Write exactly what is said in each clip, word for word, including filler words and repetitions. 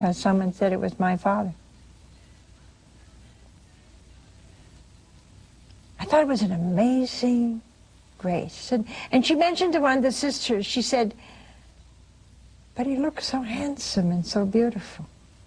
As someone said, it was my father. I thought it was an amazing grace. And, and she mentioned to one of the sisters, she said, but he looked so handsome and so beautiful.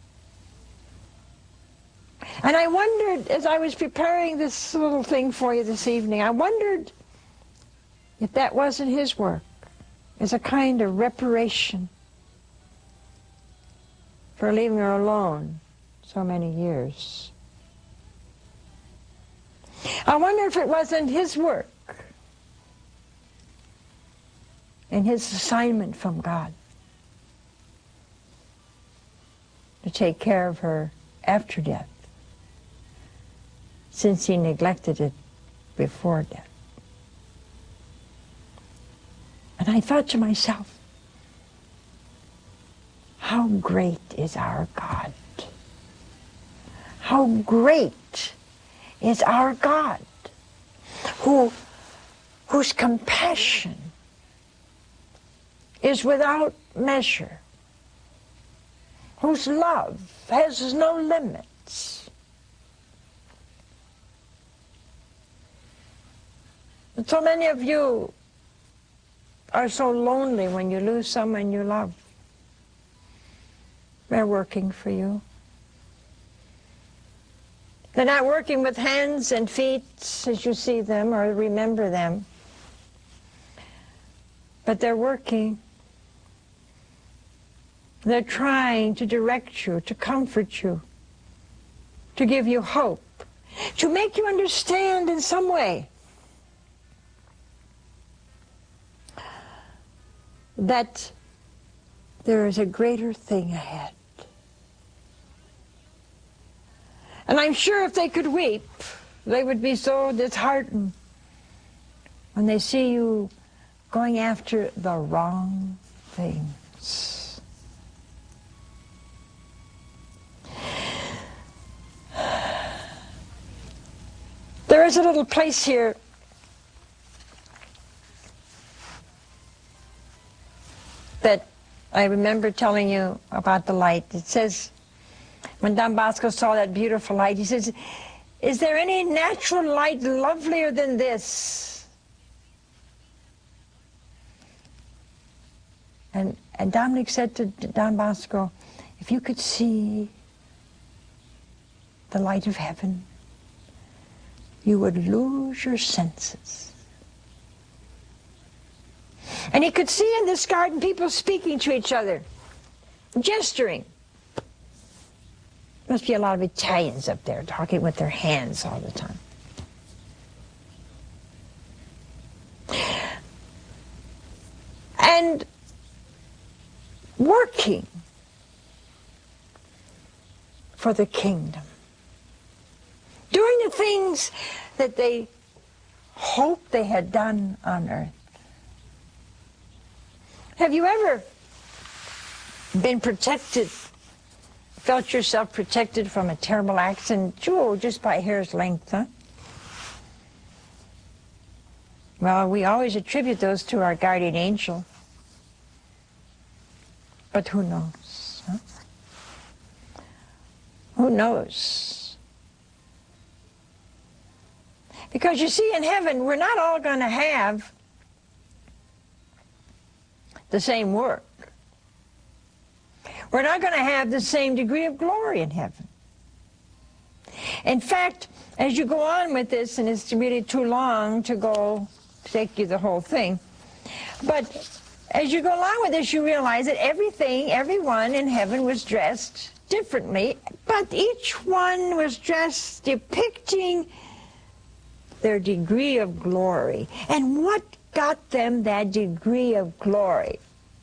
And I wondered, as I was preparing this little thing for you this evening, I wondered if that wasn't his work as a kind of reparation for leaving her alone so many years. I wonder if it wasn't his work and his assignment from God to take care of her after death, since he neglected it before death. And I thought to myself, how great is our God? How great is our God, who, whose compassion is without measure, whose love has no limits. And so many of you are so lonely when you lose someone you love. They're working for you. They're not working with hands and feet as you see them or remember them, but they're working. They're trying to direct you, to comfort you, to give you hope, to make you understand in some way that there is a greater thing ahead. And I'm sure if they could weep, they would be so disheartened when they see you going after the wrong things. There is a little place here that I remember telling you about the light. It says, when Don Bosco saw that beautiful light, he says, is there any natural light lovelier than this? And, and Dominic said to Don Bosco, if you could see the light of heaven, you would lose your senses. And he could see in this garden people speaking to each other, gesturing. Must be a lot of Italians up there talking with their hands all the time. And working for the kingdom. Doing the things that they hoped they had done on earth. Have you ever been protected, felt yourself protected from a terrible accident, oh, just by a hair's length, huh? Well, we always attribute those to our guardian angel. But who knows? Huh? Who knows? Because you see, in heaven, we're not all going to have the same work. We're not going to have the same degree of glory in heaven. In fact, as you go on with this, and it's really too long to go take you the whole thing, but as you go along with this, you realize that everything, everyone in heaven was dressed differently, but each one was dressed depicting their degree of glory. And what got them that degree of glory?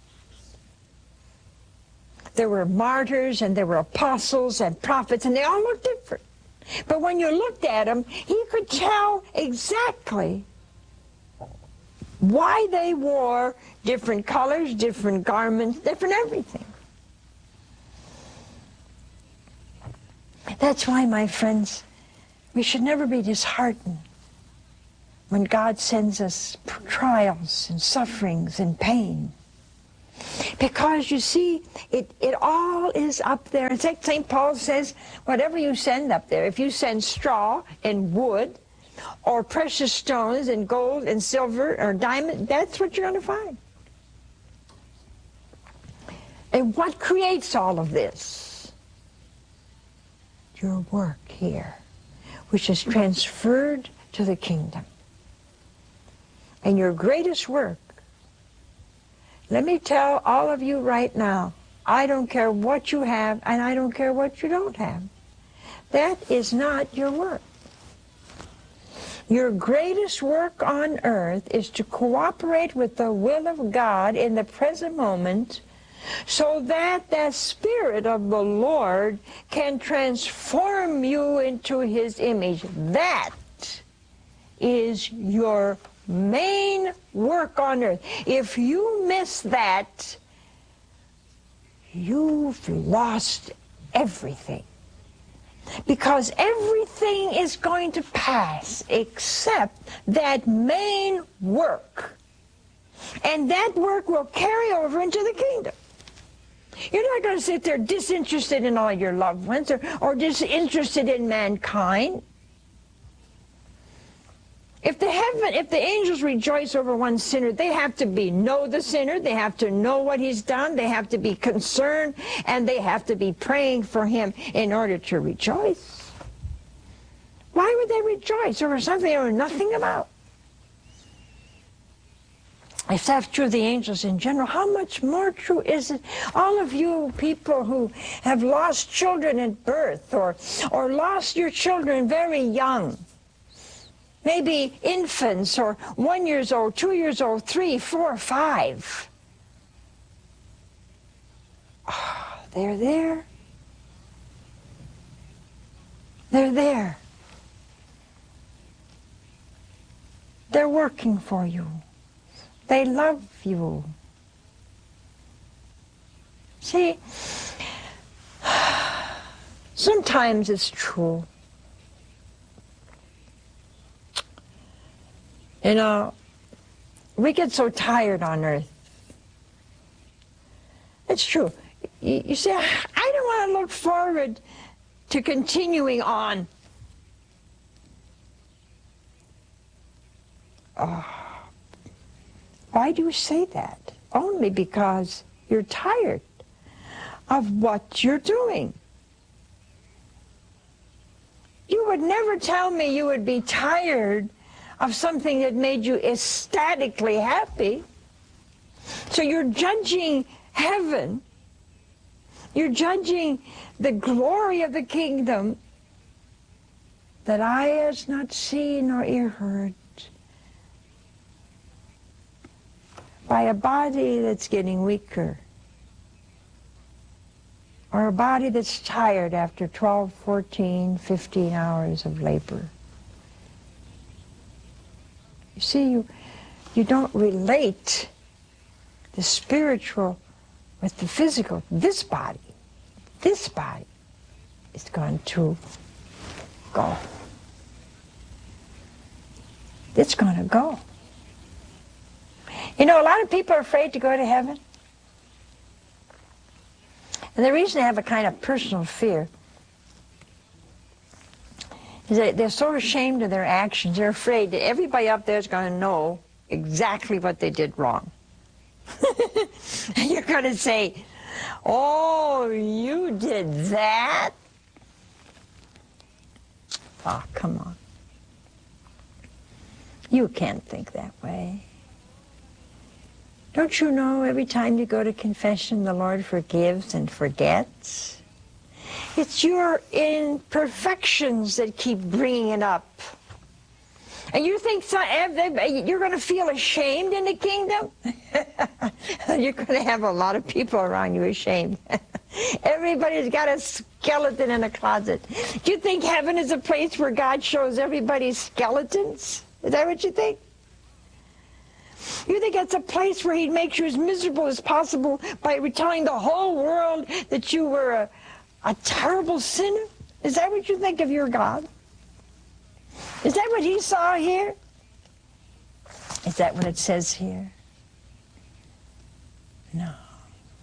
There were martyrs, and there were apostles and prophets, and they all looked different. But when you looked at them, he could tell exactly why they wore different colors, different garments, different everything. That's why, my friends, we should never be disheartened when God sends us trials and sufferings and pain. Because you see, it, it all is up there. And Saint Paul says, whatever you send up there, if you send straw and wood, or precious stones and gold and silver or diamond, that's what you're going to find. And what creates all of this? Your work here, which is transferred to the kingdom. And your greatest work, let me tell all of you right now, I don't care what you have and I don't care what you don't have. That is not your work. Your greatest work on earth is to cooperate with the will of God in the present moment so that the Spirit of the Lord can transform you into His image. That is your main work on earth. If you miss that, you've lost everything. Because everything is going to pass except that main work. And that work will carry over into the kingdom. You're not going to sit there disinterested in all your loved ones or, or disinterested in mankind. If the heaven, if the angels rejoice over one sinner, they have to be know the sinner, they have to know what he's done, they have to be concerned, and they have to be praying for him in order to rejoice. Why would they rejoice over something they know nothing about? If that's true of the angels in general, how much more true is it? All of you people who have lost children at birth or, or lost your children very young, maybe infants or one years old, two years old, three, four, five. Oh, they're there. They're there. They're working for you. They love you. See, sometimes it's true. You know, we get so tired on earth. It's true. You, you say, I don't want to look forward to continuing on. Oh, why do you say that? Only because you're tired of what you're doing. You would never tell me you would be tired of something that made you ecstatically happy. So you're judging heaven. You're judging the glory of the kingdom that eye has not seen nor ear heard, by a body that's getting weaker, or a body that's tired after twelve, fourteen, fifteen hours of labor. You see, you, you don't relate the spiritual with the physical. This body, this body is going to go. It's going to go. You know, a lot of people are afraid to go to heaven. And the reason they have a kind of personal fear is that they're so ashamed of their actions. They're afraid that everybody up there is going to know exactly what they did wrong. And you're going to say, oh, you did that? Oh, come on. You can't think that way. Don't you know every time you go to confession, the Lord forgives and forgets? It's your imperfections that keep bringing it up. And you think so, you're going to feel ashamed in the kingdom? You're going to have a lot of people around you ashamed. Everybody's got a skeleton in a closet. Do you think heaven is a place where God shows everybody's skeletons? Is that what you think? You think it's a place where He'd make you as miserable as possible by telling the whole world that you were a, a terrible sinner? Is that what you think of your God? Is that what He saw here? Is that what it says here? No.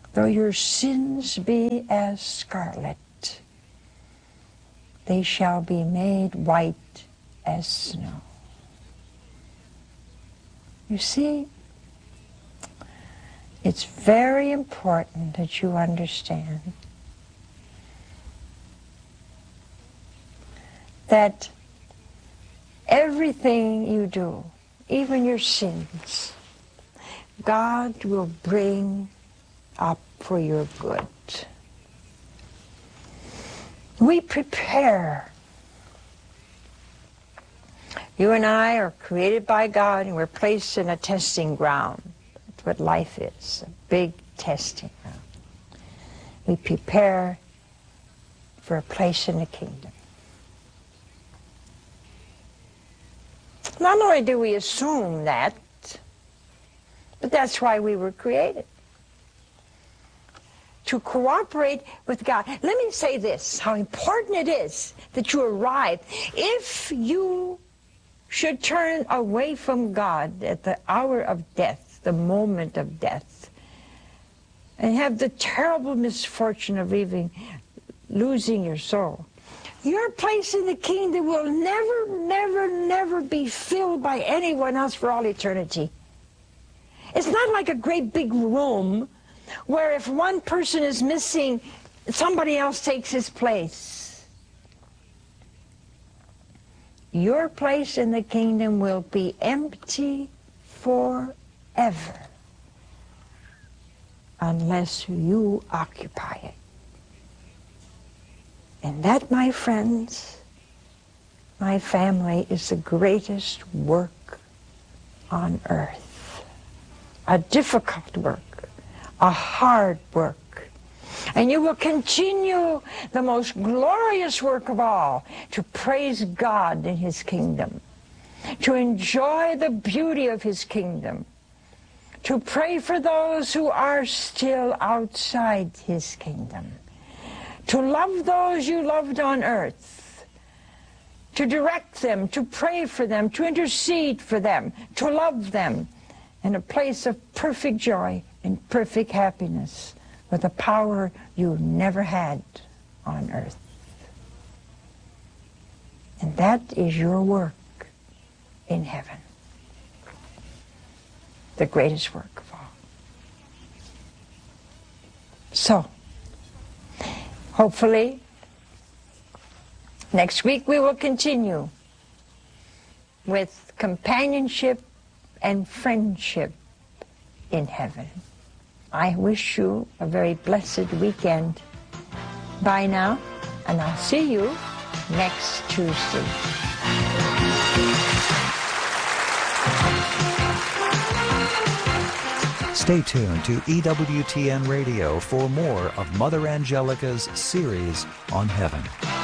Though your sins be as scarlet, they shall be made white as snow. You see, it's very important that you understand that everything you do, even your sins, God will bring up for your good. We prepare. You and I are created by God, and we're placed in a testing ground. That's what life is, a big testing ground. We prepare for a place in the kingdom. Not only do we assume that, but that's why we were created. To cooperate with God. Let me say this, how important it is that you arrive. If you should turn away from God at the hour of death, the moment of death, and have the terrible misfortune of leaving, losing your soul, your place in the kingdom will never, never, never be filled by anyone else for all eternity. It's not like a great big room where if one person is missing, somebody else takes his place. Your place in the kingdom will be empty forever unless you occupy it. And that, my friends, my family, is the greatest work on earth. A difficult work, a hard work. And you will continue the most glorious work of all, to praise God in His kingdom, to enjoy the beauty of His kingdom, to pray for those who are still outside His kingdom, to love those you loved on earth, to direct them, to pray for them, to intercede for them, to love them in a place of perfect joy and perfect happiness with a power you never had on earth. And that is your work in heaven, the greatest work of all. So, hopefully, next week we will continue with companionship and friendship in heaven. I wish you a very blessed weekend. Bye now, and I'll see you next Tuesday. Stay tuned to E W T N Radio for more of Mother Angelica's series on heaven.